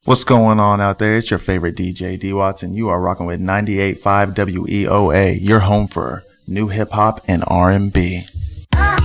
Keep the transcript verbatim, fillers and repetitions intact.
What's going on out there? It's your favorite D J, D Watts, and you are rocking with ninety-eight point five W E O A, your home for new hip hop and R and B.